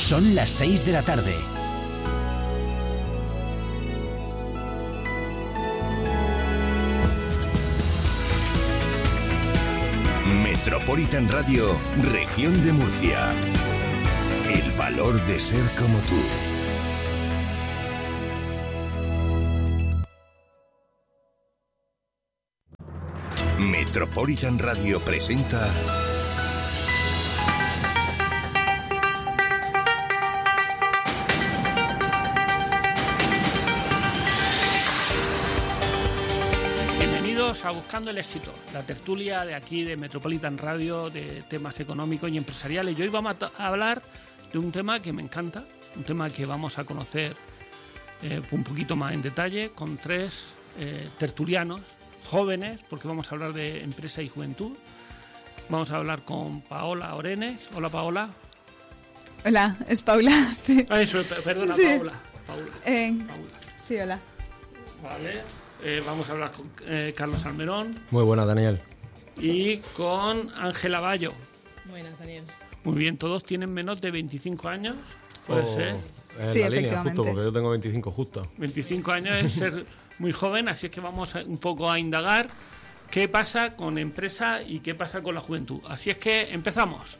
Son las 6 de la tarde. Metropolitan Radio, Región de Murcia. El valor de ser como tú. Metropolitan Radio presenta a Buscando el Éxito, la tertulia de aquí de Metropolitan Radio de temas económicos y empresariales. Y hoy vamos a hablar de un tema que me encanta, un tema que vamos a conocer un poquito más en detalle con tres tertulianos jóvenes, porque vamos a hablar de empresa y juventud. Vamos a hablar con Paola Orenes. Hola, Paola. Hola, es Paula. Sí. Eso, perdona, sí. Paula. Sí, hola. Vale. Vamos a hablar con Carlos Almerón. Muy buena, Daniel. Y con Ángela Bayo. Buenas, Daniel. Muy bien, ¿todos tienen menos de 25 años? ¿Puede ser? Sí, la línea, efectivamente. justo, porque yo tengo 25 justo. 25 años es ser muy joven, así es que vamos un poco a indagar qué pasa con empresa y qué pasa con la juventud. Así es que empezamos.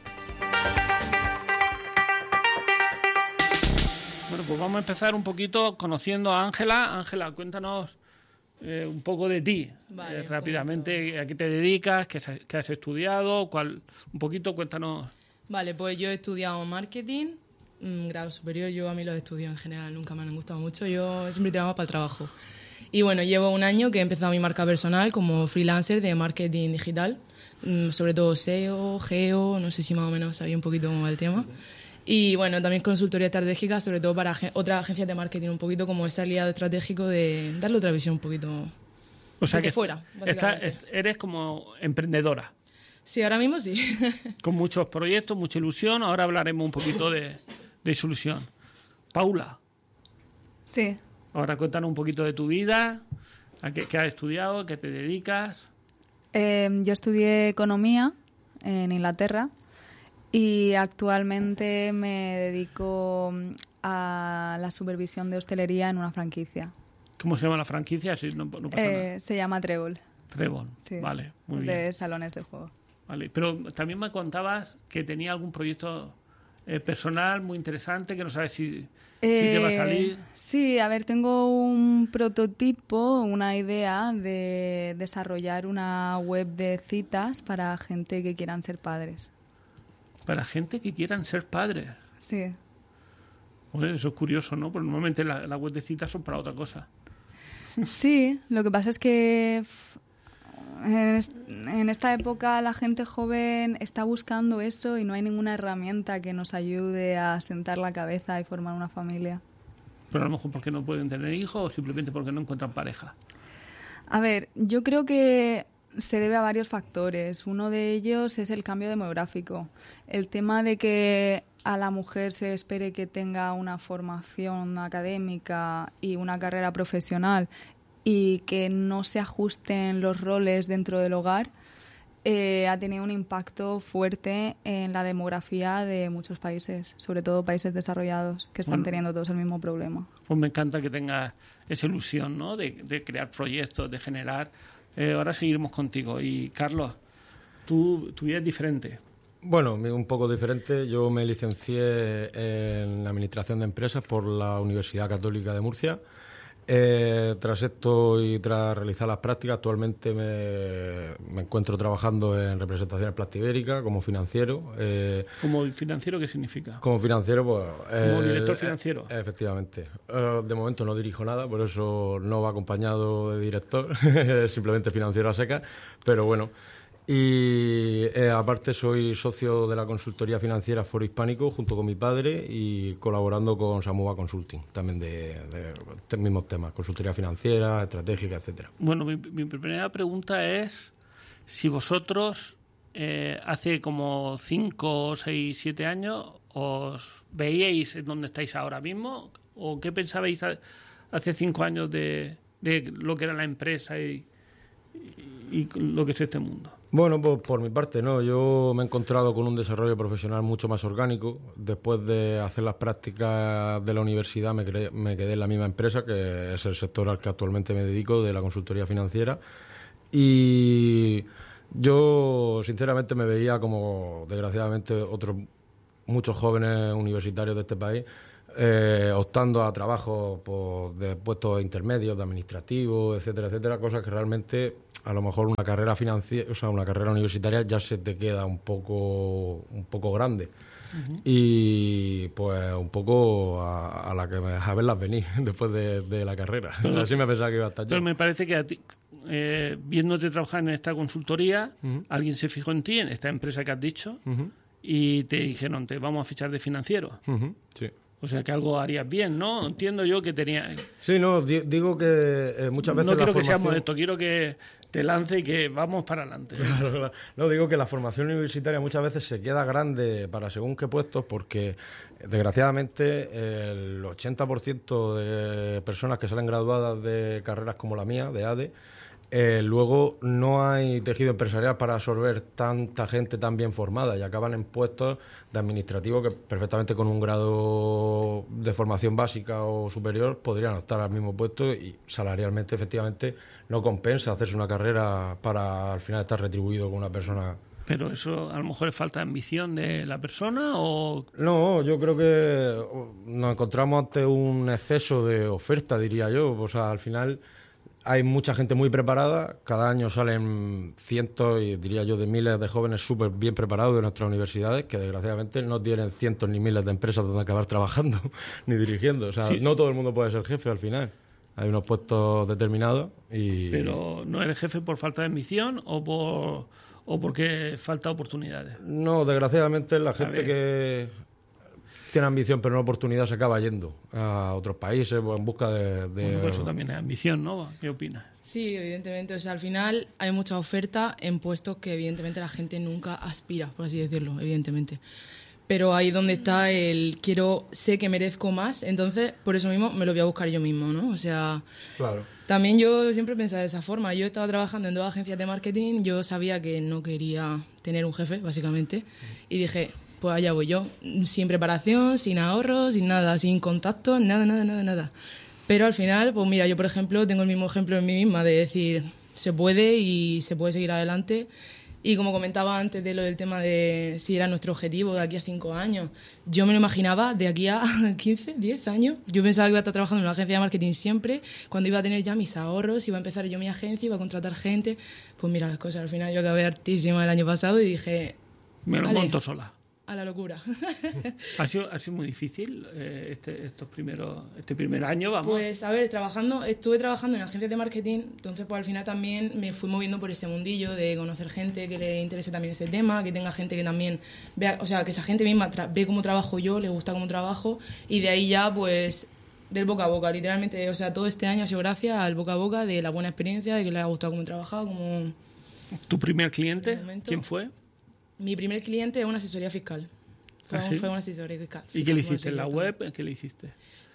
Bueno, pues vamos a empezar un poquito conociendo a Ángela. Ángela, cuéntanos un poco de ti, vale, rápidamente, a qué te dedicas, qué has estudiado, un poquito, cuéntanos. Vale, pues yo he estudiado marketing, grado superior. Yo a mí los estudios en general nunca me han gustado mucho, yo siempre tiraba para el trabajo. Y bueno, llevo un año que he empezado mi marca personal como freelancer de marketing digital, sobre todo SEO, GEO, no sé si más o menos sabía un poquito cómo va el tema. Y bueno, también consultoría estratégica, sobre todo para otras agencias de marketing, un poquito como ese aliado estratégico de darle otra visión un poquito, o sea, que fuera. Eres como emprendedora. Sí, ahora mismo sí. Con muchos proyectos, mucha ilusión. Ahora hablaremos un poquito de esa ilusión. Paula. Sí. Ahora cuéntanos un poquito de tu vida, a qué has estudiado, qué te dedicas. Yo estudié economía en Inglaterra. Y actualmente me dedico a la supervisión de hostelería en una franquicia. ¿Cómo se llama la franquicia? Si no pasa nada. Se llama Trébol. Trébol, sí, vale, muy bien. De salones de juego. Vale, pero también me contabas que tenía algún proyecto personal muy interesante, que no sabes si te va a salir. Sí, a ver, tengo un prototipo, una idea de desarrollar una web de citas para gente que quieran ser padres. Para gente que quieran ser padres. Sí. Bueno, eso es curioso, ¿no? Porque normalmente las web de citas son para otra cosa. Sí, lo que pasa es que en esta época la gente joven está buscando eso y no hay ninguna herramienta que nos ayude a sentar la cabeza y formar una familia. Pero a lo mejor porque no pueden tener hijos o simplemente porque no encuentran pareja. A ver, yo creo que se debe a varios factores. Uno de ellos es el cambio demográfico. El tema de que a la mujer se espere que tenga una formación académica y una carrera profesional y que no se ajusten los roles dentro del hogar ha tenido un impacto fuerte en la demografía de muchos países, sobre todo países desarrollados, que están teniendo todos el mismo problema. Pues me encanta que tengas esa ilusión, ¿no? de crear proyectos, de generar. Ahora seguiremos contigo. Y Carlos, tu vida es diferente. Bueno, un poco diferente. Yo me licencié en Administración de Empresas por la Universidad Católica de Murcia. Tras esto y tras realizar las prácticas, actualmente me encuentro trabajando en representaciones Plastibérica como financiero. ¿Como financiero qué significa? Como financiero, pues... ¿Como director financiero? Efectivamente. De momento no dirijo nada, por eso no va acompañado de director, simplemente financiero a secas, pero bueno... Y aparte soy socio de la consultoría financiera Foro Hispánico junto con mi padre y colaborando con Samuva Consulting, también de mismos temas, consultoría financiera, estratégica, etcétera. Bueno, mi primera pregunta es si vosotros hace como 5, 6, 7 años os veíais en donde estáis ahora mismo o qué pensabais hace 5 años de lo que era la empresa y lo que es este mundo. Bueno, pues por mi parte no, yo me he encontrado con un desarrollo profesional mucho más orgánico. Después de hacer las prácticas de la universidad me quedé en la misma empresa, que es el sector al que actualmente me dedico, de la consultoría financiera. Y yo sinceramente me veía como, desgraciadamente, muchos jóvenes universitarios de este país optando a trabajos pues, de puestos intermedios, de administrativos, etcétera, etcétera, cosas que realmente a lo mejor una carrera financiera, o sea, una carrera universitaria ya se te queda un poco grande. Uh-huh. Y pues un poco a verlas venir después de la carrera. Pero, así me pensaba que iba a estar yo. Pero me parece que a ti, viéndote trabajar en esta consultoría, uh-huh, alguien se fijó en ti, en esta empresa que has dicho, uh-huh, y te dijeron, te vamos a fichar de financiero. Uh-huh, sí. O sea, que algo harías bien, ¿no? Entiendo yo que tenía... Sí, no, digo que muchas veces no quiero la formación... que sea modesto, quiero que te lance y que vamos para adelante. Claro, claro. No, digo que la formación universitaria muchas veces se queda grande para según qué puestos, porque desgraciadamente el 80% de personas que salen graduadas de carreras como la mía, de ADE, luego no hay tejido empresarial para absorber tanta gente tan bien formada y acaban en puestos de administrativo que perfectamente con un grado de formación básica o superior podrían optar al mismo puesto y salarialmente efectivamente no compensa hacerse una carrera para al final estar retribuido con una persona. ¿Pero eso a lo mejor es falta de ambición de la persona o...? No, yo creo que nos encontramos ante un exceso de oferta, diría yo. O sea, al final hay mucha gente muy preparada, cada año salen cientos y diría yo de miles de jóvenes súper bien preparados de nuestras universidades que desgraciadamente no tienen cientos ni miles de empresas donde acabar trabajando ni dirigiendo. O sea, sí, no todo el mundo puede ser jefe al final. Hay unos puestos determinados y... ¿Pero no eres jefe por falta de ambición o porque falta oportunidades? No, desgraciadamente la gente que tiene ambición pero no oportunidad se acaba yendo a otros países en busca de... Bueno, eso también es ambición, ¿no? ¿Qué opinas? Sí, evidentemente. O sea, al final hay mucha oferta en puestos que evidentemente la gente nunca aspira, por así decirlo, evidentemente. Pero ahí donde está sé que merezco más, entonces por eso mismo me lo voy a buscar yo mismo, ¿no? O sea, claro. También yo siempre pensaba de esa forma. Yo estaba trabajando en 2 agencias de marketing, yo sabía que no quería tener un jefe, básicamente, y dije, pues allá voy yo, sin preparación, sin ahorros, sin nada, sin contacto, nada. Pero al final, pues mira, yo por ejemplo tengo el mismo ejemplo en mí misma de decir, se puede y se puede seguir adelante. Y como comentaba antes de lo del tema de si era nuestro objetivo de aquí a 5 años, yo me lo imaginaba de aquí a 15, 10 años. Yo pensaba que iba a estar trabajando en una agencia de marketing siempre, cuando iba a tener ya mis ahorros, iba a empezar yo mi agencia, iba a contratar gente. Pues mira las cosas, al final yo acabé hartísima el año pasado y dije... Me lo monto sola. A la locura. ¿Ha sido muy difícil este primer año? Vamos. Pues a ver, estuve trabajando en agencias de marketing, entonces pues al final también me fui moviendo por ese mundillo de conocer gente que le interese también ese tema, que tenga gente que también vea, o sea, que esa gente misma ve cómo trabajo yo, le gusta cómo trabajo, y de ahí ya pues del boca a boca, literalmente, o sea, todo este año ha sido gracias al boca a boca de la buena experiencia, de que le ha gustado cómo he trabajado, como... ¿Tu primer cliente? ¿Quién fue? Mi primer cliente es una asesoría fiscal. ¿Sí? Fue una asesoría fiscal. ¿Y qué le hiciste? ¿En la web? ¿Qué le hiciste?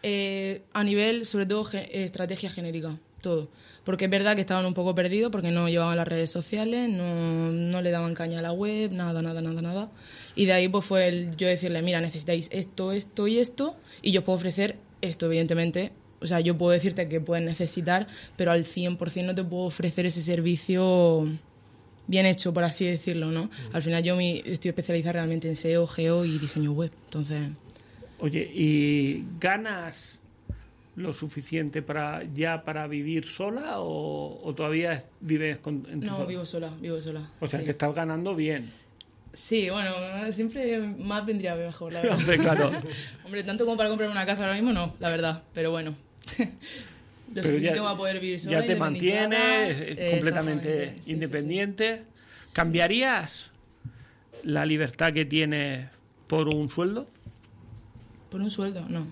A nivel, sobre todo, estrategia genérica, todo. Porque es verdad que estaban un poco perdidos porque no llevaban las redes sociales, no le daban caña a la web, nada. Y de ahí pues fue yo decirle, mira, necesitáis esto y esto, y yo os puedo ofrecer esto, evidentemente. O sea, yo puedo decirte que puedes necesitar, pero al 100% no te puedo ofrecer ese servicio... bien hecho, por así decirlo, ¿no? Al final yo estoy especializada realmente en SEO, GEO y diseño web, entonces... Oye, ¿y ganas lo suficiente para vivir sola o todavía vives en tu No, vivo sola. O sea, sí. Que estás ganando bien. Sí, bueno, siempre más vendría mejor, la verdad. Hombre, claro. Hombre, tanto como para comprarme una casa ahora mismo, no, la verdad, pero bueno... Lo suficiente para poder vivir sola. Ya te mantienes completamente independiente. ¿Cambiarías la libertad que tienes por un sueldo? ¿Por un sueldo? No.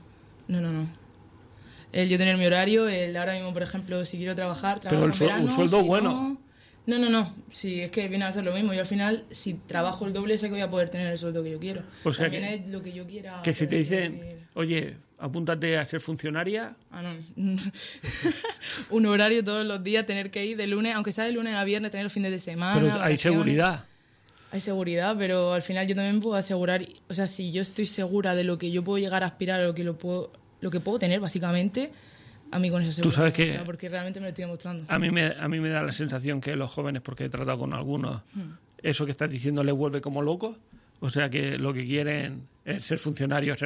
Yo tener mi horario, ahora mismo, por ejemplo, si quiero trabajar pero en verano. un sueldo bueno. No. Sí, es que viene a ser lo mismo. Yo al final, si trabajo el doble, sé que voy a poder tener el sueldo que yo quiero. O sea también es lo que yo quiera. Que si te dicen, oye, apúntate a ser funcionaria... No. Un horario todos los días, tener que ir de lunes, aunque sea de lunes a viernes, tener los fines de semana. Pero hay seguridad. Hay seguridad, pero al final yo también puedo asegurar... O sea, si yo estoy segura de lo que yo puedo llegar a aspirar, a lo que puedo tener, básicamente... A mí con esa seguridad. Tú sabes que... Porque realmente me lo estoy demostrando. A mí me da la sensación que los jóvenes, porque he tratado con algunos, eso que estás diciendo les vuelve como locos. O sea, que lo que quieren es ser funcionarios.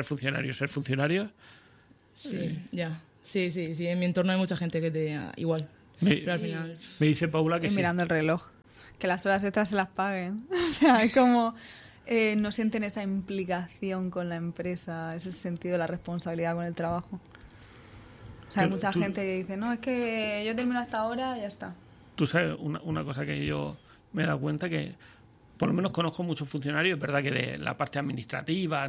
Sí, ya. Sí. En mi entorno hay mucha gente que te igual. Pero al final... Me dice Paula que y sí. mirando el reloj. Que las horas extras se las paguen. O sea, es como... no sienten esa implicación con la empresa, ese sentido de la responsabilidad con el trabajo. O sea, hay mucha gente que dice, no, es que yo termino hasta ahora y ya está. Tú sabes, una cosa que yo me he dado cuenta que, por lo menos conozco muchos funcionarios, es verdad que de la parte administrativa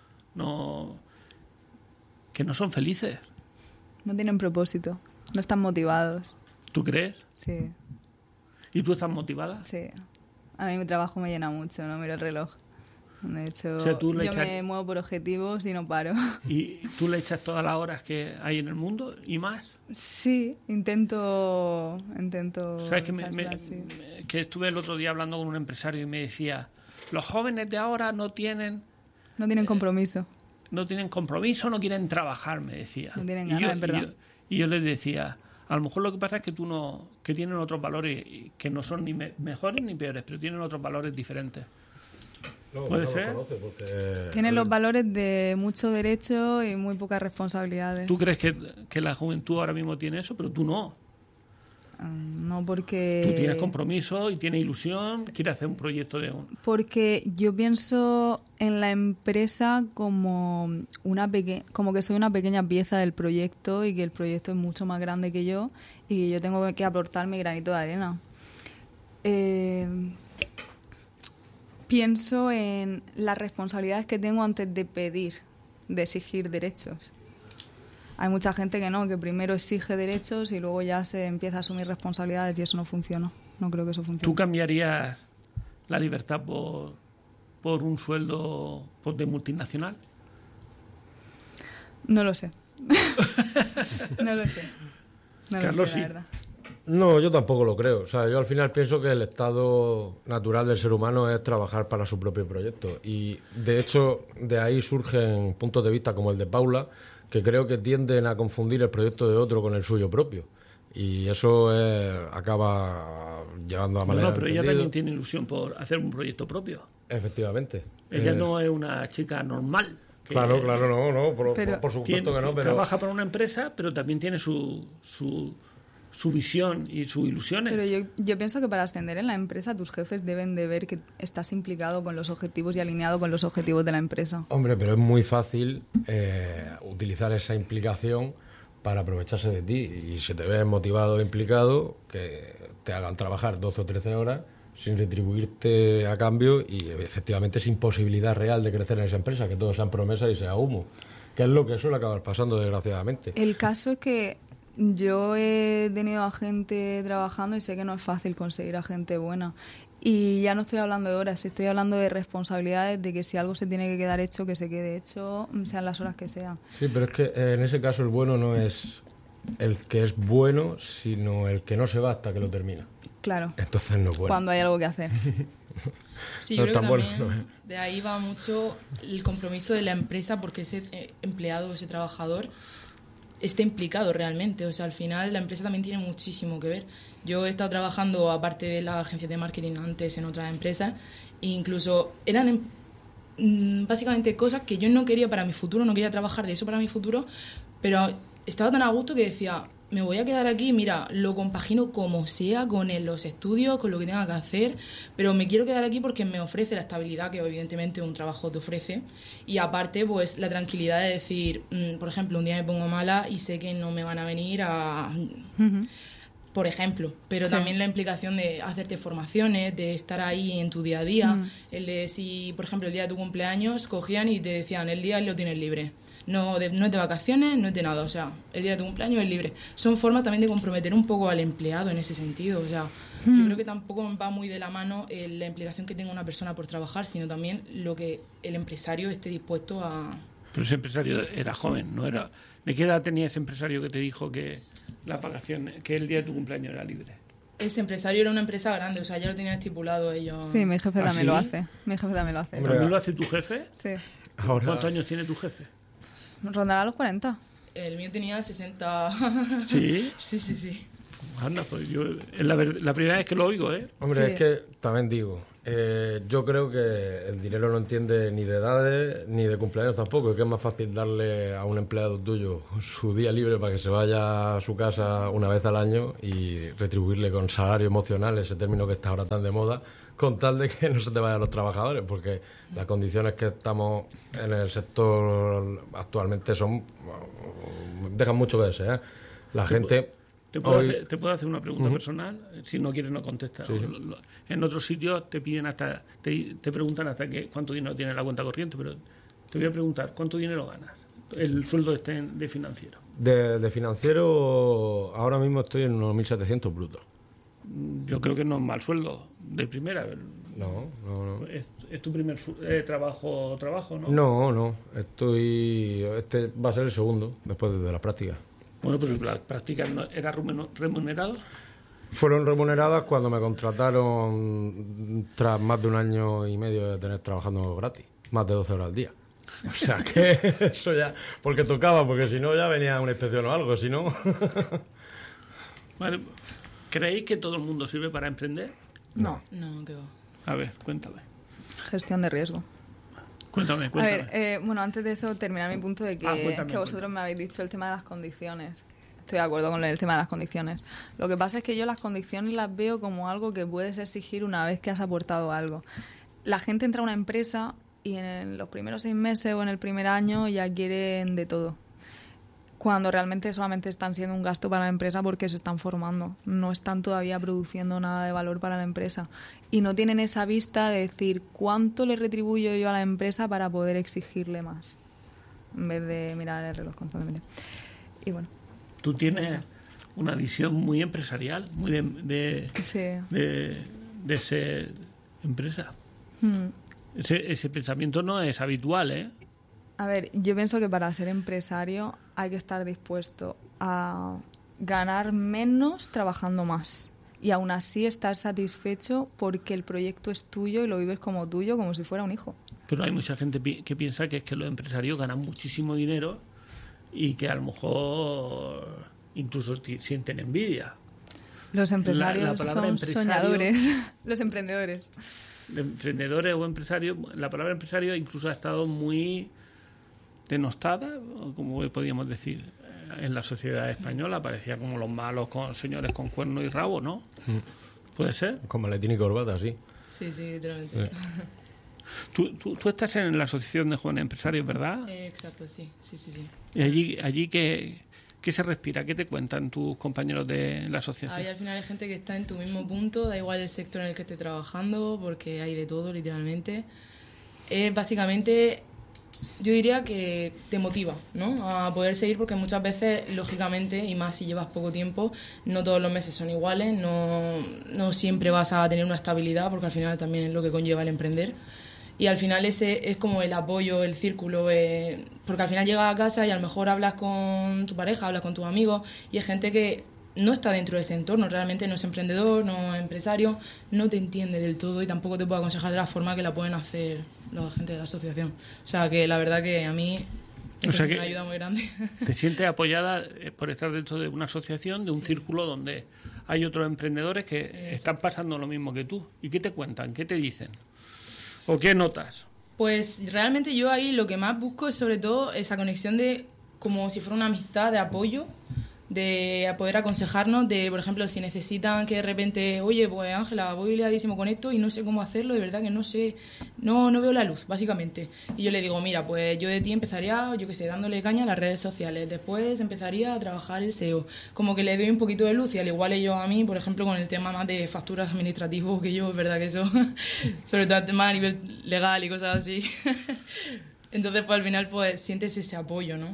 que no son felices. No tienen propósito, no están motivados. ¿Tú crees? Sí. ¿Y tú estás motivada? Sí. A mí mi trabajo me llena mucho, no miro el reloj. De hecho, o sea, me muevo por objetivos y no paro. ¿Y tú le echas todas las horas que hay en el mundo y más? Sí, intento ¿Sabes que estuve el otro día hablando con un empresario y me decía, los jóvenes de ahora no tienen compromiso. No tienen compromiso, no quieren trabajar, me decía. No tienen ganas, en verdad. Y yo les decía, a lo mejor lo que pasa es que que tienen otros valores que no son ni mejores ni peores, pero tienen otros valores diferentes. No, ¿Puede no ser? Tienen los valores de mucho derecho y muy pocas responsabilidades. ¿Tú crees que la juventud ahora mismo tiene eso? Pero tú no. No, porque... Tú tienes compromiso y tienes ilusión, quieres hacer un proyecto de... Porque yo pienso en la empresa como que soy una pequeña pieza del proyecto y que el proyecto es mucho más grande que yo y que yo tengo que aportar mi granito de arena. Pienso en las responsabilidades que tengo antes de de exigir derechos. Hay mucha gente que primero exige derechos y luego ya se empieza a asumir responsabilidades y eso no funciona. No creo que eso funcione. ¿Tú cambiarías la libertad por un sueldo de multinacional? No lo sé. No lo sé, Carlos, la verdad. No, yo tampoco lo creo. O sea, yo al final pienso que el estado natural del ser humano es trabajar para su propio proyecto. Y, de hecho, de ahí surgen puntos de vista como el de Paula, que creo que tienden a confundir el proyecto de otro con el suyo propio. Y eso acaba llevando a manera. No, pero ella también tiene ilusión por hacer un proyecto propio. Efectivamente. Ella no es una chica normal. Claro, no. Por supuesto que no, pero... Trabaja para una empresa, pero también tiene su visión y sus ilusiones. Pero yo pienso que para ascender en la empresa tus jefes deben de ver que estás implicado con los objetivos y alineado con los objetivos de la empresa. Hombre, pero es muy fácil utilizar esa implicación para aprovecharse de ti. Y si te ves motivado e implicado, que te hagan trabajar 12 o 13 horas sin retribuirte a cambio y efectivamente sin posibilidad real de crecer en esa empresa, que todo sean promesas y sea humo, que es lo que suele acabar pasando desgraciadamente. El caso es que yo he tenido a gente trabajando y sé que no es fácil conseguir a gente buena. Y ya no estoy hablando de horas, estoy hablando de responsabilidades, de que si algo se tiene que quedar hecho, que se quede hecho, sean las horas que sean. Sí, pero es que en ese caso el bueno no es el que es bueno, sino el que no se va hasta que lo termina. Claro. Entonces no es bueno. Cuando hay algo que hacer. Sí, yo creo que también de ahí va mucho el compromiso de la empresa porque ese empleado, ese trabajador esté implicado realmente. O sea, al final la empresa también tiene muchísimo que ver. Yo he estado trabajando, aparte de la agencia de marketing, antes en otras empresas, e incluso eran básicamente cosas que yo no quería para mi futuro, no quería trabajar de eso para mi futuro, pero estaba tan a gusto que decía, me voy a quedar aquí, mira, lo compagino como sea, con los estudios, con lo que tenga que hacer, pero me quiero quedar aquí porque me ofrece la estabilidad que evidentemente un trabajo te ofrece, y aparte pues la tranquilidad de decir, por ejemplo, un día me pongo mala y sé que no me van a venir a... por ejemplo, pero sí. También la implicación de hacerte formaciones, de estar ahí en tu día a día, el de si, por ejemplo, el día de tu cumpleaños cogían y te decían, el día lo tienes libre. no es de vacaciones, no es de nada, o sea, el día de tu cumpleaños es libre. Son formas también de comprometer un poco al empleado en ese sentido, o sea, yo creo que tampoco va muy de la mano la implicación que tenga una persona por trabajar, sino también lo que el empresario esté dispuesto a... Pero ese empresario era joven, ¿no era? ¿De qué edad tenía ese empresario que te dijo que las vacaciones, que el día de tu cumpleaños era libre? Ese empresario era una empresa grande, o sea, ya lo tenían estipulado ellos. Sí, mi jefe también ¿sí? lo hace. Mi jefe también lo hace. Hombre, ¿También lo hace tu jefe? Sí. Ahora, ¿Cuántos años tiene tu jefe? Rondará los 40. El mío tenía 60... ¿Sí? Sí. Anda, pues yo es la primera vez que lo oigo, ¿eh? hombre, Sí. es que también digo, yo creo que el dinero no entiende ni de edades ni de cumpleaños tampoco, que es más fácil darle a un empleado tuyo su día libre para que se vaya a su casa una vez al año y retribuirle con salario emocional, ese término que está ahora tan de moda, con tal de que no se te vayan los trabajadores, porque las condiciones que estamos en el sector actualmente dejan mucho que desear. La gente... ¿Te puedo hacer una pregunta personal? Si no quieres, no contestas. Sí. En otros sitios te piden te preguntan hasta cuánto dinero tienes en la cuenta corriente, pero te voy a preguntar, ¿cuánto dinero ganas? El sueldo de financiero. De financiero, ahora mismo estoy en unos 1.700 brutos. Yo creo que no es mal sueldo de primera. No. Es tu primer trabajo, ¿no? No. Este va a ser el segundo, después de las prácticas. Bueno, pues las prácticas ¿era remunerado? Fueron remuneradas cuando me contrataron tras más de 1 año y medio de tener trabajando gratis, más de 12 horas al día. O sea que eso ya, porque tocaba, porque si no ya venía una inspección o algo, si no... Vale. ¿Creéis que todo el mundo sirve para emprender? No. No, qué va. A ver, cuéntame. Gestión de riesgo. Cuéntame. A ver, bueno, antes de eso, terminar mi punto de Cuéntame, que vosotros me habéis dicho el tema de las condiciones. Estoy de acuerdo con el tema de las condiciones. Lo que pasa es que yo las condiciones las veo como algo que puedes exigir una vez que has aportado algo. La gente entra a una empresa y en los primeros 6 meses o en el primer año ya quieren de todo, cuando realmente solamente están siendo un gasto para la empresa porque se están formando, no están todavía produciendo nada de valor para la empresa y no tienen esa vista de decir cuánto le retribuyo yo a la empresa para poder exigirle más, en vez de mirar el reloj constantemente. Y bueno, Tú tienes una visión muy empresarial, muy sí. de ser empresa. Hmm. Ese pensamiento no es habitual, ¿eh? A ver, yo pienso que para ser empresario hay que estar dispuesto a ganar menos trabajando más y aún así estar satisfecho porque el proyecto es tuyo y lo vives como tuyo, como si fuera un hijo. Pero hay mucha gente que piensa que es que los empresarios ganan muchísimo dinero y que a lo mejor incluso sienten envidia. Los empresarios La palabra son empresario- soñadores, los emprendedores. De emprendedores o empresarios, la palabra empresario incluso ha estado muy denostada, o como podríamos decir, en la sociedad española. Parecía como los malos señores con cuerno y rabo, ¿no? ¿Puede ser? Con maletín y corbata, sí. Sí, literalmente. Tú estás en la Asociación de Jóvenes Empresarios, ¿verdad? Exacto, sí. Y allí ¿qué se respira? ¿Qué te cuentan tus compañeros de la asociación? Ahí al final hay gente que está en tu mismo punto, da igual el sector en el que esté trabajando, porque hay de todo, literalmente. Básicamente, yo diría que te motiva, ¿no?, a poder seguir, porque muchas veces, lógicamente, y más si llevas poco tiempo, no todos los meses son iguales, no siempre vas a tener una estabilidad, porque al final también es lo que conlleva el emprender. Y al final ese es como el apoyo, el círculo, porque al final llegas a casa y a lo mejor hablas con tu pareja, hablas con tus amigos, y hay gente que no está dentro de ese entorno, realmente no es emprendedor, no es empresario, no te entiende del todo y tampoco te puede aconsejar de la forma que la pueden hacer la gente de la asociación. O sea que la verdad que a mí es una ayuda muy grande. ¿Te sientes apoyada por estar dentro de una asociación, de un círculo donde hay otros emprendedores que están pasando lo mismo que tú? ¿Y qué te cuentan? ¿Qué te dicen? ¿O qué notas? Pues realmente yo ahí lo que más busco es sobre todo esa conexión de como si fuera una amistad, de apoyo, de poder aconsejarnos, de por ejemplo si necesitan que de repente, oye, pues Ángela, voy liadísimo con esto y no sé cómo hacerlo, de verdad que no sé, no veo la luz, básicamente. Y yo le digo, mira, pues yo de ti empezaría, yo qué sé, dándole caña a las redes sociales, después empezaría a trabajar el SEO, como que le doy un poquito de luz, y al igual ellos a mí, por ejemplo, con el tema más de facturas administrativos, que yo, es verdad que eso, sobre todo el tema a nivel legal y cosas así. Entonces, pues al final, pues sientes ese apoyo, ¿no?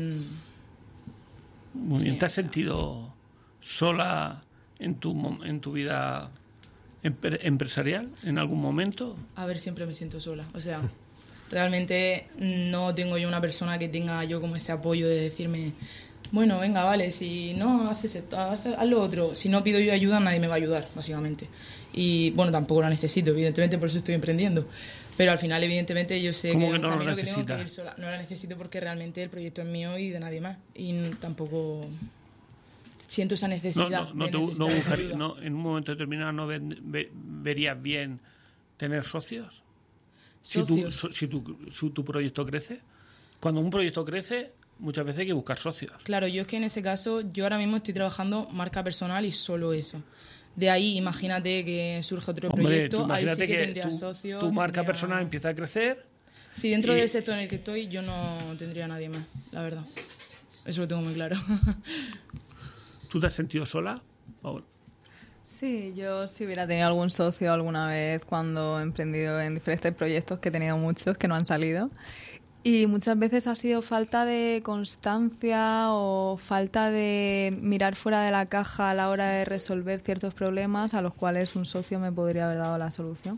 Muy bien. ¿Te has sentido sola en tu vida empresarial en algún momento? A ver, siempre me siento sola. O sea, realmente no tengo yo una persona que tenga yo como ese apoyo de decirme, bueno, venga, vale, si no haces esto, haz lo otro. Si no pido yo ayuda, nadie me va a ayudar, básicamente. Y bueno, tampoco la necesito, evidentemente, por eso estoy emprendiendo. Pero al final, evidentemente, yo sé que es un camino que tengo que ir sola. No la necesito porque realmente el proyecto es mío y de nadie más. Y tampoco siento esa necesidad. En un momento determinado no verías bien tener socios. Si tu proyecto crece. Cuando un proyecto crece, muchas veces hay que buscar socios. Claro, yo es que en ese caso, yo ahora mismo estoy trabajando marca personal y solo eso. De ahí, imagínate que surge otro proyecto, ahí sí que tendría socios. Tu marca personal empieza a crecer. Sí, dentro del sector en el que estoy, yo no tendría a nadie más, la verdad. Eso lo tengo muy claro. ¿Tú te has sentido sola? Sí, yo si hubiera tenido algún socio alguna vez cuando he emprendido en diferentes proyectos, que he tenido muchos que no han salido. Y muchas veces ha sido falta de constancia o falta de mirar fuera de la caja a la hora de resolver ciertos problemas a los cuales un socio me podría haber dado la solución.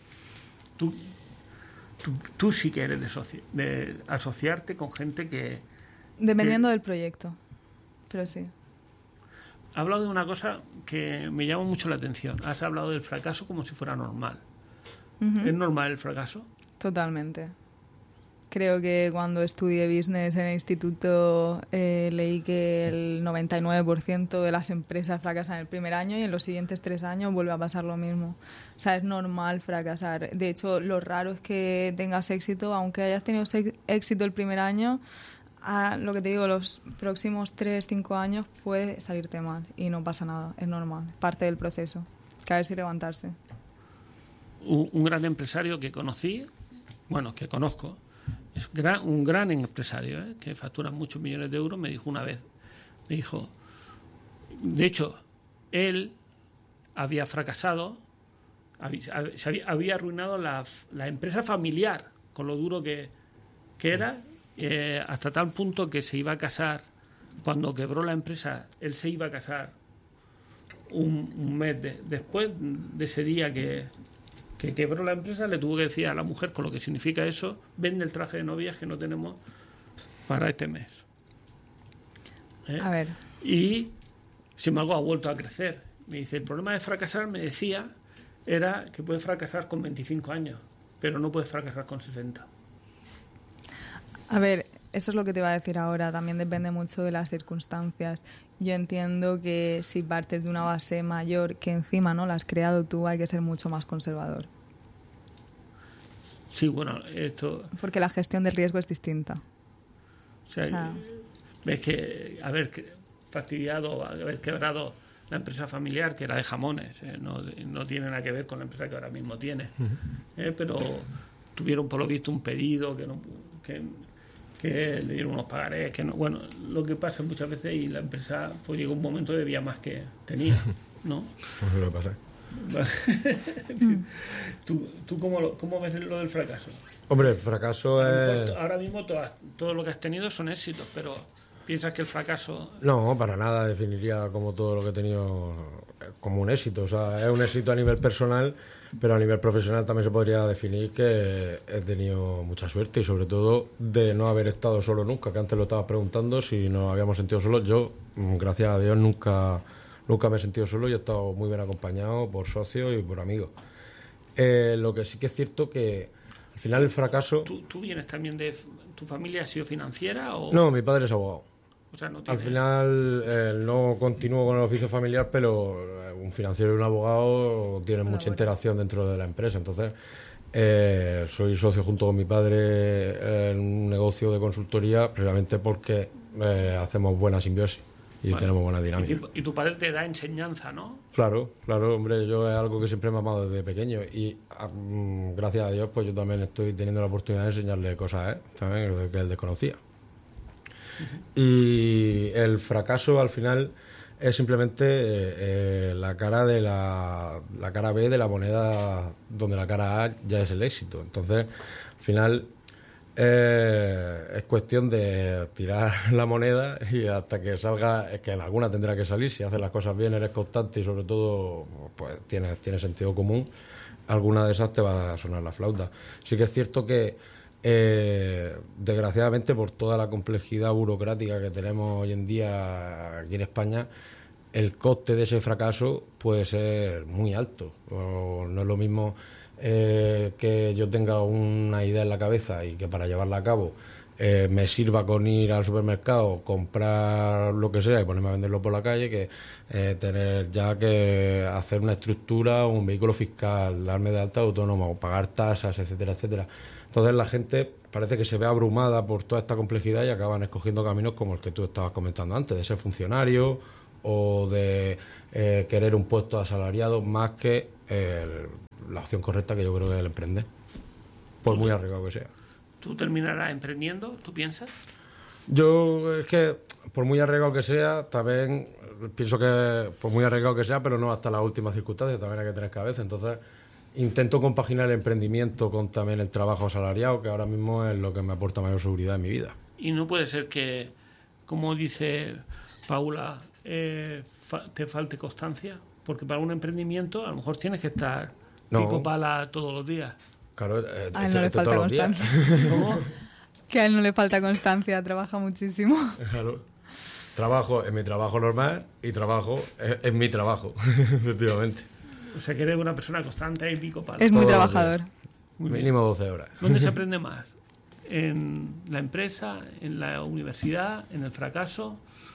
Tú sí que eres de asociarte con gente que... Dependiendo del proyecto, pero sí. Has hablado de una cosa que me llama mucho la atención. Has hablado del fracaso como si fuera normal. ¿Es normal el fracaso? Totalmente. Creo que cuando estudié business en el instituto leí que el 99% de las empresas fracasan el primer año y en los siguientes 3 años vuelve a pasar lo mismo. O sea, es normal fracasar. De hecho, lo raro es que tengas éxito, aunque hayas tenido éxito el primer año, lo que te digo, los próximos 3-5 años puede salirte mal y no pasa nada, es normal, es parte del proceso. Caerse y levantarse. Un gran empresario que conocí, que conozco, es un gran empresario, que factura muchos millones de euros, me dijo una vez, de hecho, él había fracasado, había arruinado la empresa familiar con lo duro que era, hasta tal punto que se iba a casar, cuando quebró la empresa, él se iba a casar un mes después de ese día que quebró la empresa, le tuvo que decir a la mujer, con lo que significa eso, vende el traje de novia que no tenemos para este mes. A ver. Y, sin embargo, ha vuelto a crecer. Me dice, el problema de fracasar, me decía, era que puedes fracasar con 25 años, pero no puedes fracasar con 60. A ver, eso es lo que te iba a decir ahora. También depende mucho de las circunstancias. Yo entiendo que si partes de una base mayor que encima no la has creado tú, hay que ser mucho más conservador. Sí, bueno, esto... Porque la gestión del riesgo es distinta. O sea, ves que haber fastidiado, haber quebrado la empresa familiar, que era de jamones, no tiene nada que ver con la empresa que ahora mismo tiene. Pero tuvieron, por lo visto, un pedido que le dieron unos pagarés, bueno, lo que pasa muchas veces, y la empresa pues llegó un momento que debía más que tenía, ¿no? No lo pasa. ¿Tú cómo ves lo del fracaso? Hombre, el fracaso es... Ahora mismo todo lo que has tenido son éxitos, pero ¿piensas que el fracaso...? No, para nada definiría como todo lo que he tenido como un éxito. O sea, es un éxito a nivel personal, pero a nivel profesional también se podría definir que he tenido mucha suerte y sobre todo de no haber estado solo nunca, que antes lo estabas preguntando si nos habíamos sentido solos. Yo, gracias a Dios, nunca me he sentido solo y he estado muy bien acompañado por socios y por amigos. Lo que sí que es cierto que al final el fracaso... ¿Tú vienes también de... ¿Tu familia ha sido financiera o...? No, mi padre es abogado. O sea, no tiene... Al final no continúo con el oficio familiar, pero un financiero y un abogado tienen mucha interacción dentro de la empresa. Entonces, soy socio junto con mi padre en un negocio de consultoría precisamente porque hacemos buena simbiosis y tenemos buena dinámica. Y tu padre te da enseñanza, ¿no? Claro, hombre, yo es algo que siempre me he amado desde pequeño y gracias a Dios pues yo también estoy teniendo la oportunidad de enseñarle cosas también que él desconocía. Y el fracaso al final es simplemente la cara de la cara B de la moneda, donde la cara A ya es el éxito. Entonces, al final Es cuestión de tirar la moneda y hasta que salga, es que en alguna tendrá que salir. Si haces las cosas bien, eres constante y sobre todo pues tiene sentido común, alguna de esas te va a sonar la flauta. Sí que es cierto que desgraciadamente por toda la complejidad burocrática que tenemos hoy en día aquí en España, el coste de ese fracaso puede ser muy alto. O no es lo mismo que yo tenga una idea en la cabeza y que para llevarla a cabo me sirva con ir al supermercado, comprar lo que sea y ponerme a venderlo por la calle, que tener ya que hacer una estructura, un vehículo fiscal, darme de alta autónomo, pagar tasas, etcétera, etcétera. Entonces la gente parece que se ve abrumada por toda esta complejidad y acaban escogiendo caminos como el que tú estabas comentando antes, de ser funcionario o de querer un puesto asalariado, más que la opción correcta, que yo creo que es el emprender, por muy arriesgado que sea. ¿Tú terminarás emprendiendo? ¿Tú piensas? Yo, es que, por muy arriesgado que sea, también pienso que, por muy arriesgado que sea, pero no hasta las últimas circunstancias, también hay que tener cabeza. Entonces, intento compaginar el emprendimiento con también el trabajo asalariado, que ahora mismo es lo que me aporta mayor seguridad en mi vida. Y no puede ser que, como dice Paula, te falte constancia, porque para un emprendimiento a lo mejor tienes que estar pico pala todos los días. Claro, a él no le falta constancia. ¿Cómo? Que a él no le falta constancia, trabaja muchísimo. Claro. Trabajo en mi trabajo normal y trabajo en mi trabajo, efectivamente. O sea que eres una persona constante y pico pala. Es muy trabajador. Mínimo 12 horas. ¿Dónde se aprende más? ¿En la empresa, en la universidad, en el fracaso?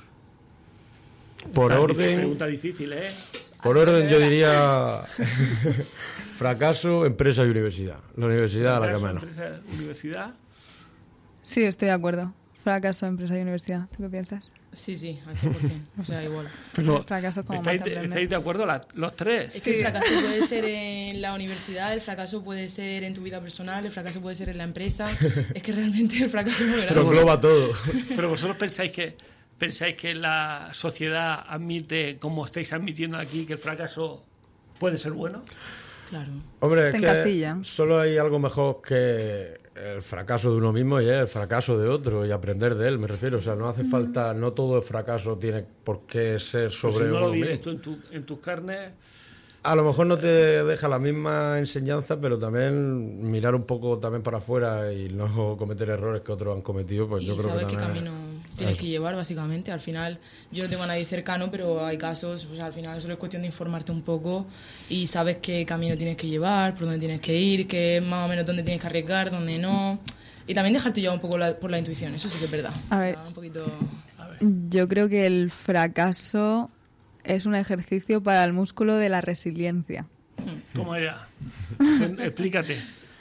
Por orden. Pregunta difícil, ¿eh? Por orden yo diría fracaso, empresa y universidad. La universidad a la que menos. Empresa, universidad. Sí, estoy de acuerdo. Fracaso, empresa y universidad. ¿Tú qué piensas? Sí, al 100%. O sea, igual. Pero El fracaso es como más aprender. ¿Estáis de acuerdo los tres? Es que el fracaso puede ser en la universidad, el fracaso puede ser en tu vida personal, el fracaso puede ser en la empresa. Es que realmente el fracaso es muy grande. Pero engloba todo. Pero vosotros pensáis que la sociedad admite, como estáis admitiendo aquí, que el fracaso puede ser bueno. Claro. Hombre, es encasilla. que solo hay algo mejor que el fracaso de uno mismo y es el fracaso de otro y aprender de él, me refiero. O sea, no hace falta, no todo el fracaso tiene por qué ser sobre Pues si no uno lo vives mismo. tú en tus carnes. A lo mejor no te deja la misma enseñanza, pero también mirar un poco también para afuera y no cometer errores que otros han cometido, pues Y yo creo que sabes qué también... camino tienes que llevar, básicamente. Al final, yo no tengo a nadie cercano, pero hay casos, pues al final solo es cuestión de informarte un poco y sabes qué camino tienes que llevar, por dónde tienes que ir, qué más o menos dónde tienes que arriesgar, dónde no. Y también dejarte llevar un poco por la intuición, eso sí que es verdad. A ver, Un poquito... yo creo que el fracaso es un ejercicio para el músculo de la resiliencia. ¿Cómo era? Explícate.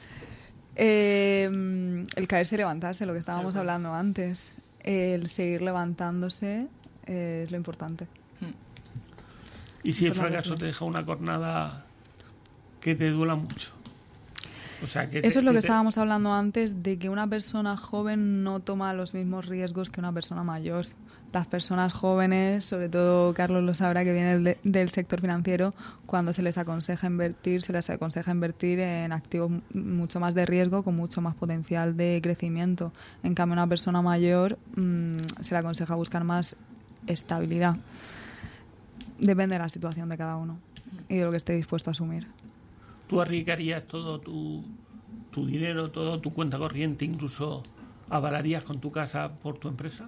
El caerse y levantarse, lo que estábamos hablando antes. El seguir levantándose es lo importante. ¿Y si el Eso no fracaso lo sé. te deja una cornada que te duela mucho? O sea, Eso es lo que estábamos hablando antes, de que una persona joven no toma los mismos riesgos que una persona mayor. Las personas jóvenes, sobre todo Carlos lo sabrá, que viene del sector financiero, cuando se les aconseja invertir en activos mucho más de riesgo, con mucho más potencial de crecimiento. En cambio, a una persona mayor se le aconseja buscar más estabilidad. Depende de la situación de cada uno y de lo que esté dispuesto a asumir. ¿Tú arriesgarías todo tu dinero, toda tu cuenta corriente, incluso avalarías con tu casa por tu empresa?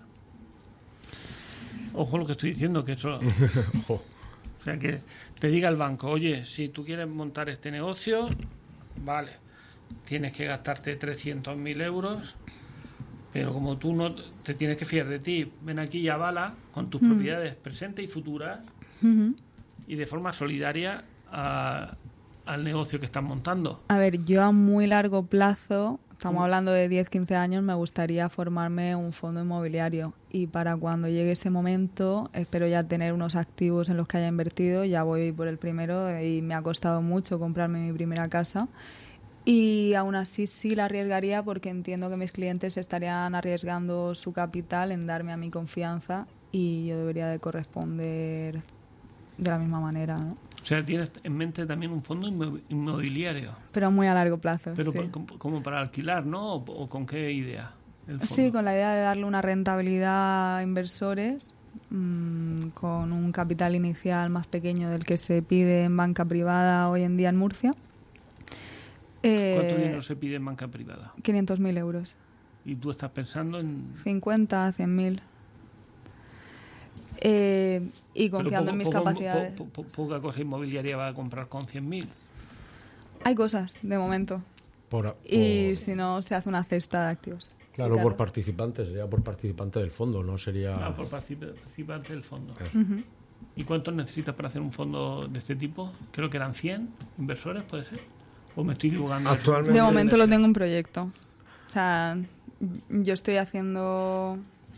Ojo lo que estoy diciendo, que eso... Ojo. O sea, que te diga el banco, oye, si tú quieres montar este negocio, vale, tienes que gastarte 300.000 euros, pero como tú no te tienes que fiar de ti, ven aquí y avala con tus propiedades presentes y futuras y de forma solidaria al negocio que estás montando. A ver, yo a muy largo plazo, estamos hablando de 10-15 años, me gustaría formarme un fondo inmobiliario y para cuando llegue ese momento espero ya tener unos activos en los que haya invertido. Ya voy por el primero y me ha costado mucho comprarme mi primera casa y aún así sí la arriesgaría porque entiendo que mis clientes estarían arriesgando su capital en darme a mi confianza y yo debería de corresponder de la misma manera, ¿no? O sea, tienes en mente también un fondo inmobiliario. Pero muy a largo plazo. Pero sí. como para alquilar, ¿no? ¿O con qué idea? Sí, con la idea de darle una rentabilidad a inversores con un capital inicial más pequeño del que se pide en banca privada hoy en día en Murcia. ¿Cuánto dinero se pide en banca privada? 500.000 euros. ¿Y tú estás pensando en...? 50, 100.000. Y confiando en mis capacidades. Poca cosa inmobiliaria va a comprar con 100.000. Hay cosas, de momento. Y si no, se hace una cesta de activos. Claro, por participantes, sería por participante del fondo, no sería... Claro, por participante del fondo. Uh-huh. ¿Y cuántos necesitas para hacer un fondo de este tipo? Creo que eran 100 inversores, ¿puede ser? ¿O me estoy equivocando? Actualmente... De momento lo tengo en proyecto. O sea, yo estoy haciendo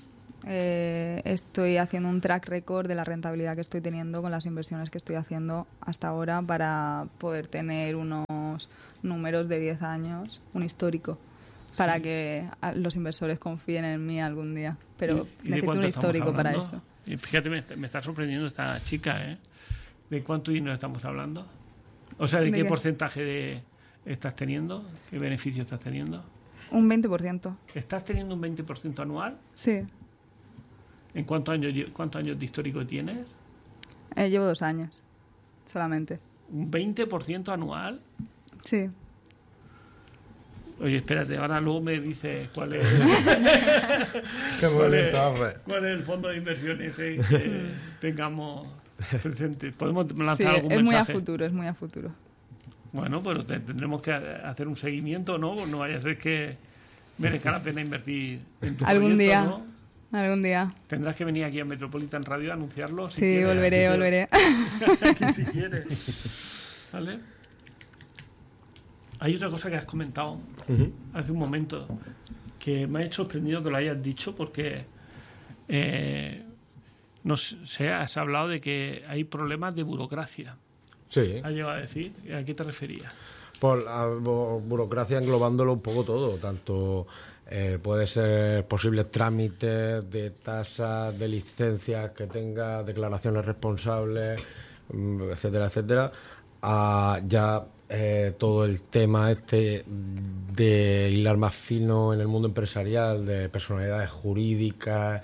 un track record de la rentabilidad que estoy teniendo con las inversiones que estoy haciendo hasta ahora para poder tener unos números de 10 años, un histórico, para que los inversores confíen en mí algún día. Pero necesito un histórico para eso. Y fíjate, me está sorprendiendo esta chica, ¿eh? ¿De cuánto dinero estamos hablando? O sea, ¿de qué porcentaje estás teniendo? ¿Qué beneficio estás teniendo? Un 20%. ¿Estás teniendo un 20% anual? Sí. ¿En cuántos años de histórico tienes? Llevo 2 años, solamente. ¿Un 20% anual? Sí. Oye, espérate, ahora luego me dices cuál es cuál es el fondo de inversiones que tengamos presente. Podemos lanzar algún mensaje. Es muy a futuro. Bueno, pero tendremos que hacer un seguimiento, ¿no? No vaya a ser que merezca la pena invertir en tu proyecto, ¿no? Algún día. Tendrás que venir aquí a Metropolitan Radio a anunciarlo. Si sí, quieres, volveré. Si quieres. ¿Vale? Hay otra cosa que has comentado hace un momento que me ha hecho sorprendido que lo hayas dicho porque no sé, has hablado de que hay problemas de burocracia. Sí. ¿Has llegado a decir? ¿A qué te referías? Por la burocracia englobándolo un poco todo, tanto puede ser posibles trámites de tasas, de licencias que tenga, declaraciones responsables, etcétera, etcétera, a ya todo el tema de hilar más fino en el mundo empresarial, de personalidades jurídicas,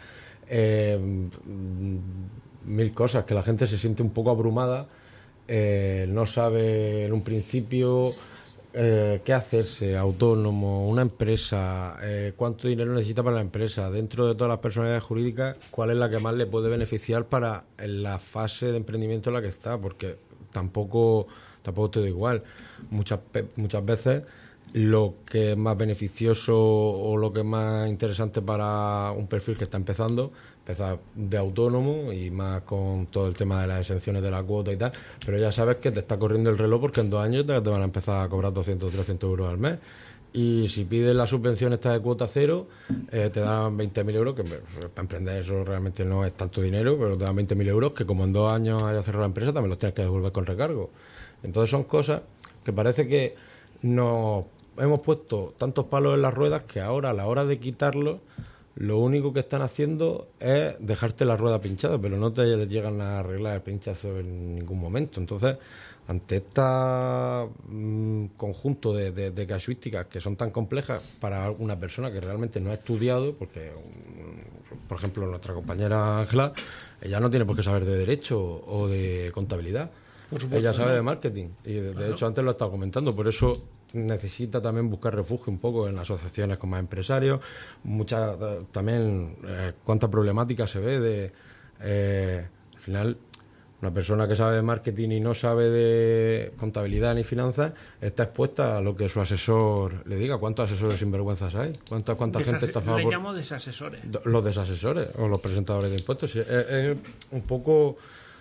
mil cosas, que la gente se siente un poco abrumada, no sabe en un principio qué hacerse, autónomo, una empresa, cuánto dinero necesita para la empresa, dentro de todas las personalidades jurídicas, cuál es la que más le puede beneficiar para la fase de emprendimiento en la que está, porque tampoco todo igual. Muchas veces lo que es más beneficioso o lo que es más interesante para un perfil que está empezar de autónomo y más con todo el tema de las exenciones de la cuota y tal, pero ya sabes que te está corriendo el reloj porque en 2 años te van a empezar a cobrar 200 o 300 euros al mes. Y si pides la subvención esta de cuota cero, te dan 20.000 euros, que para emprender eso realmente no es tanto dinero, pero te dan 20.000 euros que como en 2 años hayas cerrado la empresa también los tienes que devolver con recargo. Entonces son cosas que parece que nos hemos puesto tantos palos en las ruedas que ahora a la hora de quitarlos lo único que están haciendo es dejarte la rueda pinchada, pero no te llegan a arreglar el pinchazo en ningún momento. Entonces, ante este conjunto de casuísticas que son tan complejas para una persona que realmente no ha estudiado, porque, por ejemplo, nuestra compañera Ángela, ella no tiene por qué saber de derecho o de contabilidad. Ella sabe de marketing y de hecho antes lo he estado comentando, por eso necesita también buscar refugio un poco en asociaciones con más empresarios, también cuánta problemática se ve de al final una persona que sabe de marketing y no sabe de contabilidad ni finanzas está expuesta a lo que su asesor le diga. ¿Cuántos asesores sinvergüenzas hay? ¿Cuánta gente está a favor? Le llamo desasesores. Los desasesores o los presentadores de impuestos. Es un poco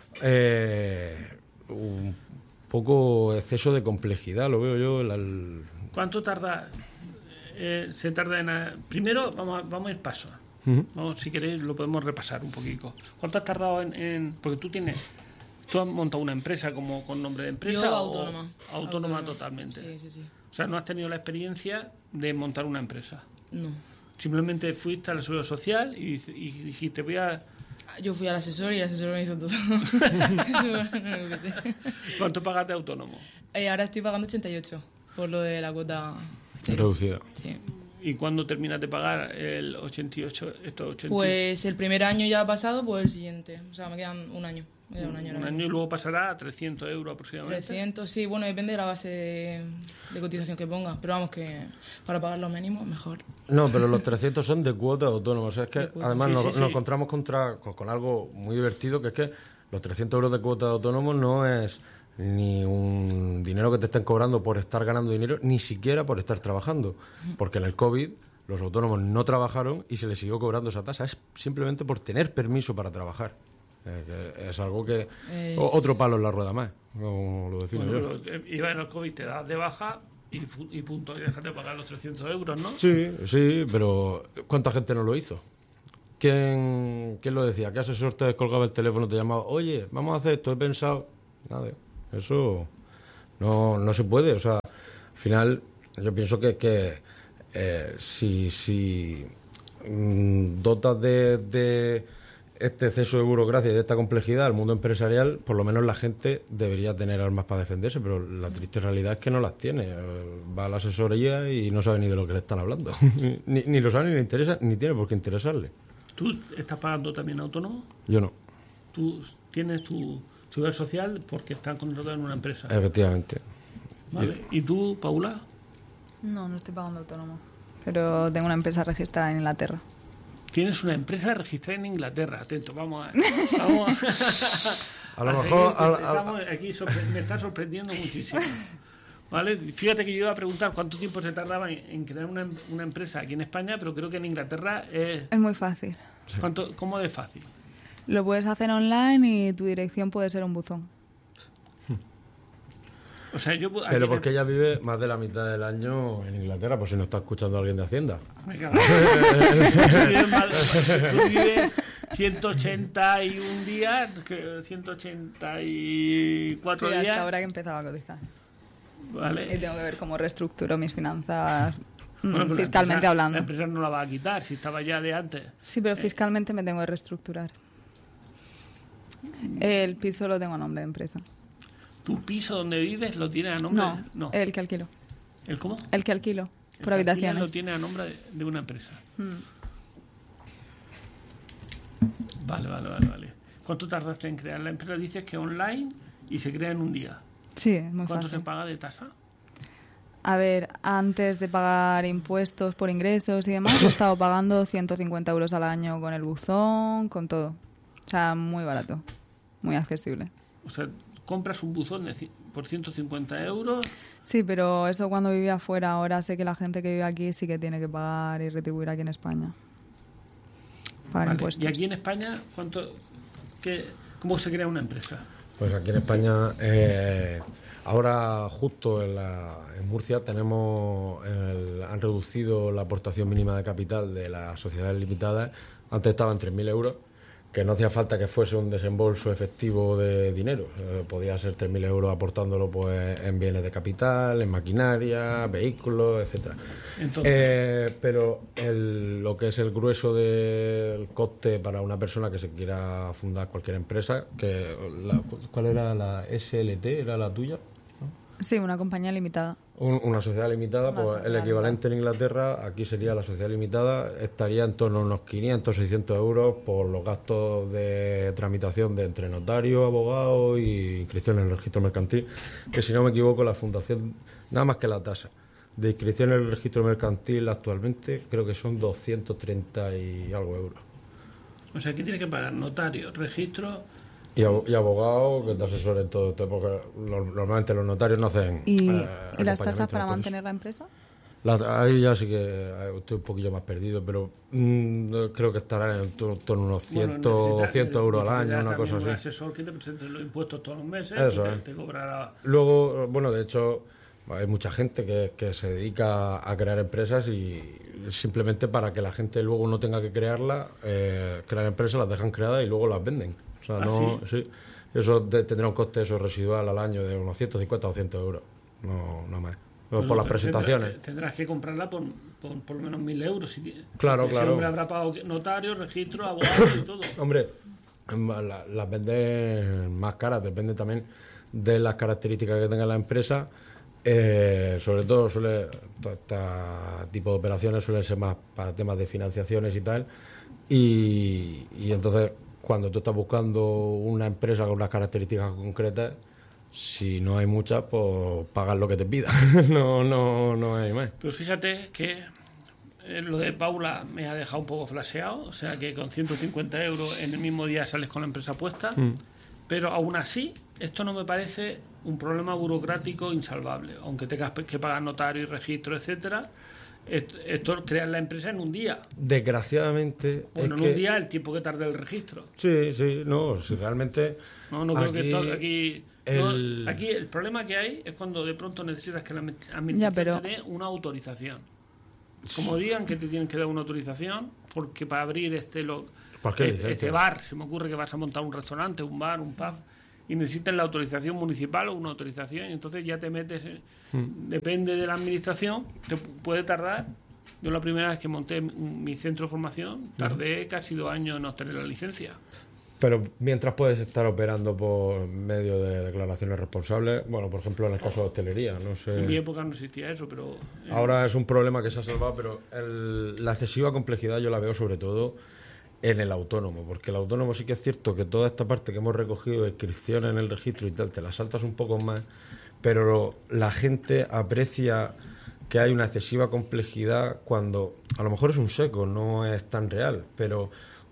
exceso de complejidad, lo veo yo. ¿Cuánto tarda? Se tarda en... Primero, vamos a ir paso. Vamos, si queréis, lo podemos repasar un poquito. ¿Cuánto has tardado en...? Porque tú has montado una empresa como con nombre de empresa. Yo autónoma. Autónoma totalmente. Sí. O sea, no has tenido la experiencia de montar una empresa. No. Simplemente fuiste a la seguridad social y dijiste, voy a Yo fui al asesor y el asesor me hizo todo. Eso es lo único que sé. ¿Cuánto pagas de autónomo? Ahora estoy pagando 88 por lo de la cuota reducida. Sí. ¿Y cuándo terminas de pagar el 88, estos 88? Pues el primer año ya ha pasado, pues el siguiente. O sea, me quedan un año. Un año y luego pasará a 300 euros aproximadamente. 300, sí. Bueno, depende de la base de cotización que ponga. Pero vamos, que para pagar lo mínimo, mejor. No, pero los 300 son de cuota autónoma. O sea, es que además Sí, nos sí. encontramos con algo muy divertido, que es que los 300 euros de cuota de autónomo no es ni un dinero que te estén cobrando por estar ganando dinero, ni siquiera por estar trabajando. Porque en el COVID los autónomos no trabajaron y se les siguió cobrando esa tasa. Es simplemente por tener permiso para trabajar. Que es algo que... Otro palo en la rueda más, como lo defino yo. Iba en el COVID, te das de baja y punto, y déjate pagar los 300 euros, ¿no? Sí, pero ¿cuánta gente no lo hizo? ¿Quién lo decía? ¿Qué asesor te descolgaba el teléfono, te llamaba? Oye, vamos a hacer esto, he pensado... Nada, eso no se puede. O sea, al final yo pienso que si dotas de este exceso de burocracia y de esta complejidad al mundo empresarial, por lo menos la gente debería tener armas para defenderse, pero la triste realidad es que no las tiene. Va a la asesoría y no sabe ni de lo que le están hablando. ni lo sabe, ni le interesa, ni tiene por qué interesarle. ¿Tú estás pagando también autónomo? Yo no. ¿Tú tienes tu seguridad social porque estás contratado en una empresa? Efectivamente. Vale. ¿Y tú, Paula? No estoy pagando autónomo. Pero tengo una empresa registrada en Inglaterra. Tienes una empresa registrada en Inglaterra. Atento, vamos a a lo mejor... Estamos aquí, me está sorprendiendo muchísimo. ¿Vale? Fíjate que yo iba a preguntar cuánto tiempo se tardaba en crear una empresa aquí en España, pero creo que en Inglaterra es muy fácil. ¿Cómo de fácil? Lo puedes hacer online y tu dirección puede ser un buzón. O sea, pero porque ella vive más de la mitad del año en Inglaterra, por si no está escuchando a alguien de Hacienda. Tú vives 181 días, 184 días. Hasta ahora que empezaba a cotizar. Vale. Y tengo que ver cómo reestructuro mis finanzas Bueno, fiscalmente hablando. La empresa no la va a quitar, si estaba ya de antes. Sí, pero fiscalmente me tengo que reestructurar. El piso lo tengo a nombre de empresa. ¿Tu piso donde vives lo tienes a nombre? No, el que alquilo. ¿El cómo? El que alquilo, por habitaciones. Lo tiene a nombre de una empresa. Vale. ¿Cuánto tardaste en crear la empresa? Dices que online y se crea en un día. Sí, es muy ¿Cuánto fácil. se paga de tasa? A ver, antes de pagar impuestos por ingresos y demás, he estado pagando 150 euros al año con el buzón, con todo. O sea, muy barato, muy accesible. O sea, compras un buzón por 150 euros. Sí, pero eso cuando vivía afuera. Ahora sé que la gente que vive aquí sí que tiene que pagar y retribuir aquí en España. Pagar impuestos. ¿Y aquí en España cómo se crea una empresa? Pues aquí en España, ahora justo en Murcia han reducido la aportación mínima de capital de las sociedades limitadas. Antes estaba en 3.000 euros, que no hacía falta que fuese un desembolso efectivo de dinero. Podía ser 3.000 euros aportándolo pues en bienes de capital, en maquinaria, vehículos, etcétera. Pero lo que es el grueso del coste para una persona que se quiera fundar cualquier empresa, ¿cuál era la SLT? ¿Era la tuya? Sí, una compañía limitada. Una sociedad limitada, pues el equivalente en Inglaterra, aquí sería la sociedad limitada, estaría en torno a unos 500, 600 euros por los gastos de tramitación de entre notario, abogado y inscripción en el registro mercantil, que si no me equivoco la fundación, nada más que la tasa de inscripción en el registro mercantil actualmente creo que son 230 y algo euros. O sea, ¿qué tiene que pagar? Notario, registro... Y abogado que te asesoren todo esto, porque normalmente los notarios no hacen... ¿Y las tasas para mantener la empresa? Ahí ya sí que estoy un poquillo más perdido, pero creo que estará en torno a unos 100 euros al año, una cosa así. Un asesor que te presente los impuestos todos los meses, eso te cobrará... Luego, bueno, de hecho, hay mucha gente que se dedica a crear empresas y simplemente para que la gente luego no tenga que crearlas, crean empresas, las dejan creadas y luego las venden. O sea, sí, eso tendrá un coste residual al año de unos 150 o 200 euros, no más. Por las presentaciones. Tendrás que comprarla por lo menos 1.000 euros. Claro. Ese hombre habrá pagado notario, registro, abogado y todo. Hombre, las venden más caras, depende también de las características que tenga la empresa. Sobre todo todo este tipo de operaciones suelen ser más para temas de financiaciones y tal, y entonces cuando tú estás buscando una empresa con unas características concretas, si no hay muchas, pues pagas lo que te pidan. no hay más. Pero fíjate que lo de Paula me ha dejado un poco flasheado, o sea que con 150 euros en el mismo día sales con la empresa puesta, pero aún así esto no me parece un problema burocrático insalvable, aunque tengas que pagar notario y registro, etcétera. Esto creas la empresa en un día. Desgraciadamente. Bueno, en un día el tiempo que tarda el registro. Sí, no, si realmente. No creo que esto aquí. Aquí el problema que hay es cuando de pronto necesitas que la administración te dé una autorización. Como digan que te tienen que dar una autorización, porque para abrir este bar, se me ocurre que vas a montar un restaurante, un bar, un pub, y necesitan la autorización municipal o una autorización, y entonces ya te metes, depende de la administración, te puede tardar. Yo la primera vez que monté mi centro de formación, tardé casi 2 años en obtener la licencia. Pero mientras puedes estar operando por medio de declaraciones responsables, bueno, por ejemplo, en el caso de hostelería, no sé. En mi época no existía eso, pero... Ahora es un problema que se ha salvado, pero la excesiva complejidad yo la veo sobre todo en el autónomo, porque el autónomo sí que es cierto que toda esta parte que hemos recogido de inscripciones en el registro y tal, te la saltas un poco más, pero la gente aprecia que hay una excesiva complejidad cuando a lo mejor es un seco, no es tan real, pero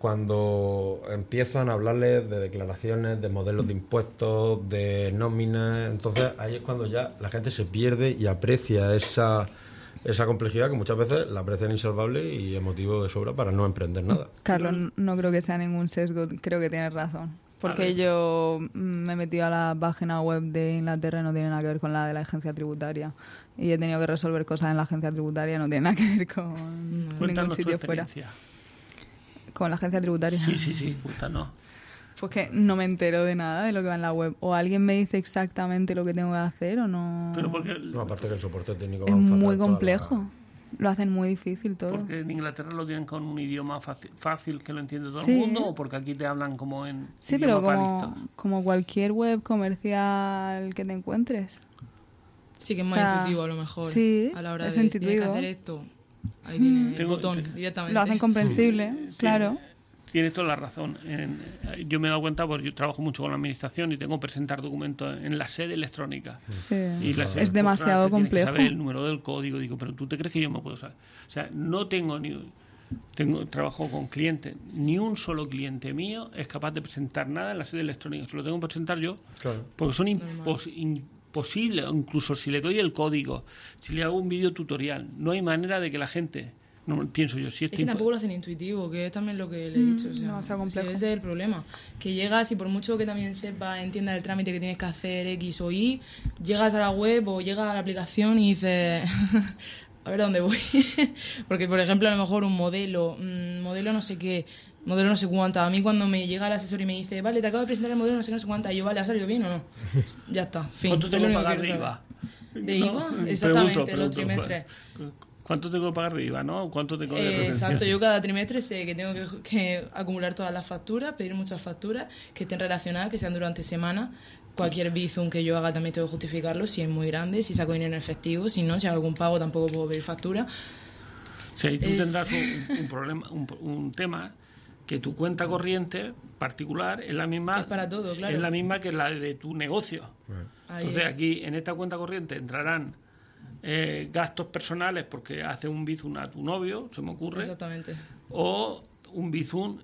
cuando empiezan a hablarles de declaraciones, de modelos de impuestos, de nóminas, entonces ahí es cuando ya la gente se pierde y aprecia esa complejidad que muchas veces la aprecian insalvable y es motivo de sobra para no emprender nada. Carlos, no creo que sea ningún sesgo, creo que tienes razón. Porque yo me he metido a la página web de Inglaterra y no tiene nada que ver con la de la agencia tributaria. Y he tenido que resolver cosas en la agencia tributaria, no tiene nada que ver con ningún sitio fuera. Con la agencia tributaria. Sí, cuéntanos. Pues que no me entero de nada de lo que va en la web. O alguien me dice exactamente lo que tengo que hacer o no. Pero porque no, aparte que el soporte técnico es muy complejo. Lo hacen muy difícil todo. Porque en Inglaterra lo tienen con un idioma fácil que lo entiende todo el mundo, o porque aquí te hablan como en idioma pero como cualquier web comercial que te encuentres. Sí, que es más intuitivo a lo mejor. Sí, a la hora es de intuitivo. tienes que hacer esto. Ahí tiene el botón directamente. Lo hacen comprensible, claro. Tienes toda la razón. Yo me he dado cuenta porque yo trabajo mucho con la administración y tengo que presentar documentos en la sede electrónica. Sí. Y es demasiado complejo. Saber el número del código. Digo, pero ¿tú te crees que yo me puedo saber? O sea, no trabajo con clientes. Ni un solo cliente mío es capaz de presentar nada en la sede electrónica. Se lo tengo que presentar yo. Claro. Porque son imposibles. Incluso si le doy el código, si le hago un vídeo tutorial, no hay manera de que la gente... No, pienso yo, si es que tampoco lo hacen intuitivo, que es también lo que le he dicho. O sea, no, sea complejo. Sí, ese es el problema. Que llegas y por mucho que también sepas, entiendas el trámite que tienes que hacer X o Y, llegas a la web o llegas a la aplicación y dices, a ver a dónde voy. Porque, por ejemplo, a lo mejor un modelo no sé qué, modelo no sé cuánta. A mí cuando me llega el asesor y me dice, vale, te acabo de presentar el modelo no sé cuánta, y yo, vale, ¿ha salido bien o no? Ya está, fin. ¿Cuánto tengo que pagar de IVA? ¿De IVA? Exactamente, los trimestres. ¿Cuánto tengo que pagar de IVA, no? ¿Cuánto tengo de retención? Exacto, yo cada trimestre sé que tengo que acumular todas las facturas, pedir muchas facturas que estén relacionadas, que sean durante semana. Cualquier bizum que yo haga también tengo que justificarlo, si es muy grande, si saco dinero en efectivo, si no, si hago algún pago tampoco puedo pedir factura. Sí, tú tendrás un problema, un tema que tu cuenta corriente particular es la misma, es para todo, claro. Es la misma que la de tu negocio. Entonces aquí en esta cuenta corriente entrarán gastos personales porque hace un bizum a tu novio, se me ocurre. Exactamente. O un bizum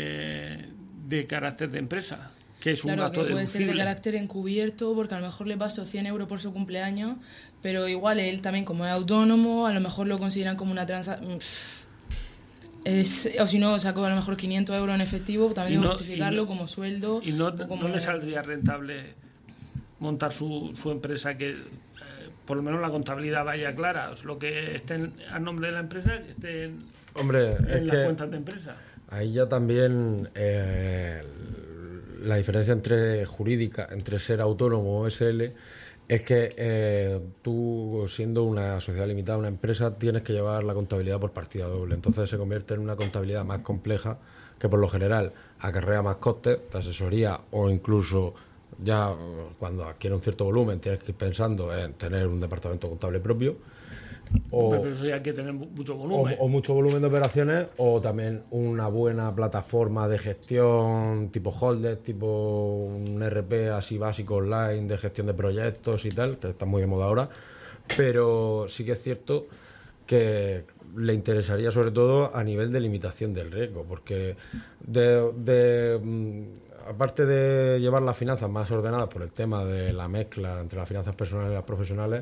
de carácter de empresa, que es un gasto que puede deducible. ser de carácter encubierto porque a lo mejor le paso 100 euros por su cumpleaños, pero igual él también, como es autónomo, a lo mejor lo consideran como una transacción. O si no, saco a lo mejor 500 euros en efectivo, también debo justificarlo como sueldo. Y no le saldría rentable montar su empresa, que por lo menos la contabilidad vaya clara, lo que esté a nombre de la empresa, que esté en las cuentas de empresa. Ahí ya también la diferencia entre ser autónomo o SL es que tú, siendo una sociedad limitada, una empresa, tienes que llevar la contabilidad por partida doble. Entonces se convierte en una contabilidad más compleja que por lo general acarrea más costes de asesoría, o incluso ya cuando adquiere un cierto volumen tienes que ir pensando en tener un departamento contable propio. Pero eso ya hay que tener mucho volumen. O mucho volumen de operaciones, o también una buena plataforma de gestión tipo Holder, tipo un RP así básico online de gestión de proyectos y tal, que está muy de moda ahora. Pero sí que es cierto que le interesaría sobre todo a nivel de limitación del riesgo, porque aparte de llevar las finanzas más ordenadas por el tema de la mezcla entre las finanzas personales y las profesionales,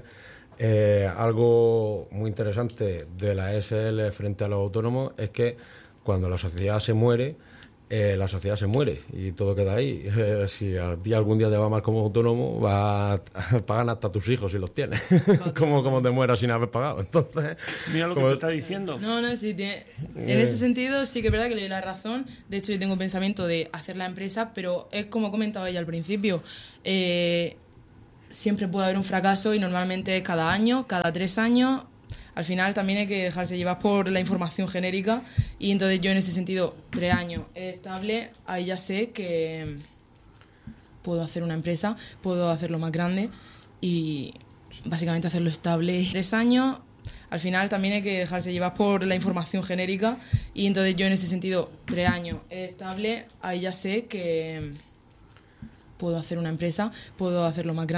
algo muy interesante de la SL frente a los autónomos es que cuando la sociedad se muere, la sociedad se muere y todo queda ahí. Si a ti algún día te va mal como autónomo, pagan hasta tus hijos si los tienes. como te mueras sin haber pagado. Entonces, mira lo que te está diciendo. No, sí, en ese sentido sí que es verdad que le doy la razón. De hecho, yo tengo pensamiento de hacer la empresa, pero es como comentaba ella al principio. Siempre puede haber un fracaso y normalmente es cada año, cada 3 años. Al final también hay que dejarse llevar por la información genérica, y entonces yo en ese sentido 3 años es estable, ahí ya sé que puedo hacer una empresa, puedo hacerlo más grande y básicamente hacerlo estable. 3 años, al final también hay que dejarse llevar por la información genérica, y entonces yo en ese sentido 3 años es estable, ahí ya sé que puedo hacer una empresa, puedo hacerlo más grande.